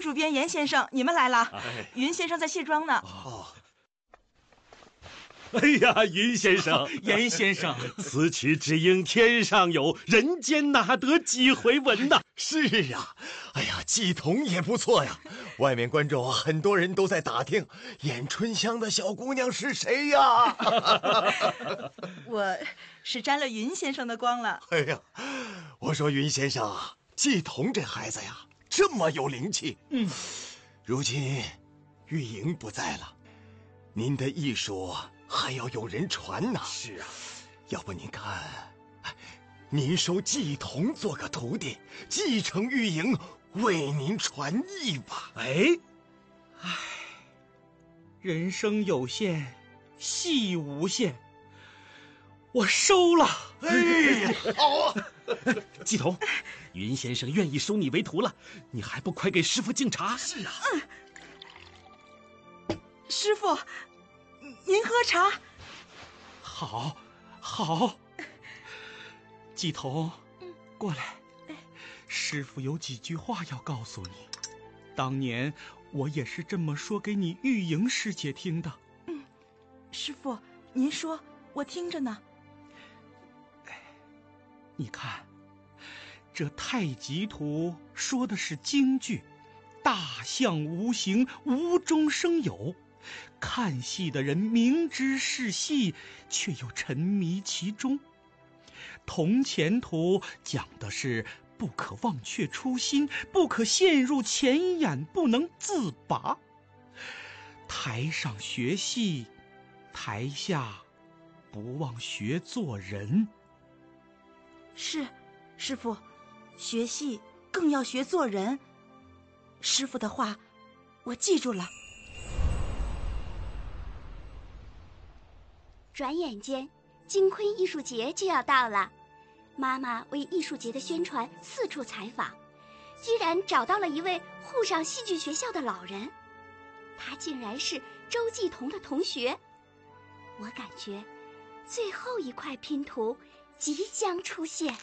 主编严先生，你们来了。云先生在卸妆呢。 哦。哎呀，云先生， 严先生， 此曲只应天上有，人间哪得几回闻呐？ 是呀，哎呀，季童也不错呀。外面观众很多人都在打听，演春香的小姑娘是谁呀？ 我是沾了云先生的光了。 哎呀，我说云先生，季童这孩子呀，这么有灵气。如今玉莹不在了，您的艺术还要有人传呢。 是啊， 要不您看，您收季童做个徒弟，继承玉莹，为您传艺吧。 人生有限，戏无限，我收了。 好啊！ 季童，云先生愿意收你为徒了，你还不快给师傅敬茶？ 是啊。 师傅，您喝茶。 好。季童，过来。师傅有几句话要告诉你。当年我也是这么说给你玉莹师姐听的。 师傅，您说，我听着呢。 你看，这太极图说的是京剧，大象无形，无中生有。看戏的人明知是戏，却又沉迷其中。铜钱图讲的是不可忘却初心，不可陷入钱眼，不能自拔。台上学戏，台下不忘学做人。 是，师傅，学戏更要学做人。师傅的话，我记住了。 转眼间，京昆艺术节就要到了。妈妈为艺术节的宣传四处采访，居然找到了一位沪上戏剧学校的老人，他竟然是周季童的同学。我感觉最后一块拼图即将出现。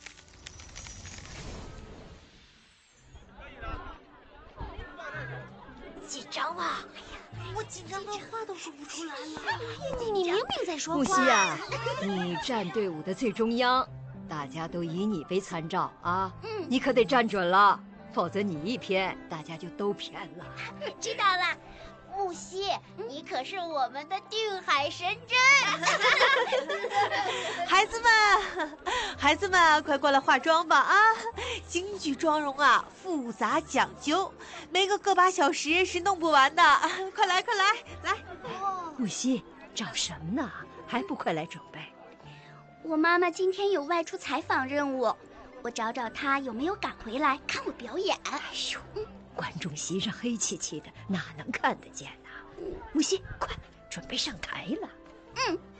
紧张啊！ 我紧张到话都说不出来了。 你明明在说话。 木西啊，你站队伍的最中央，大家都以你为参照啊。你可得站准了，否则你一偏，大家就都偏了。 知道了。木西，你可是我们的定海神针。 孩子们，快过来化妆吧啊！京剧妆容啊，复杂讲究，没个把小时是弄不完的。快来，来！ 木西，找什么呢？还不快来准备？ 我妈妈今天有外出采访任务，我找她有没有赶回来看我表演。 观众席上黑漆漆的，哪能看得见呢？木西，快准备上台了。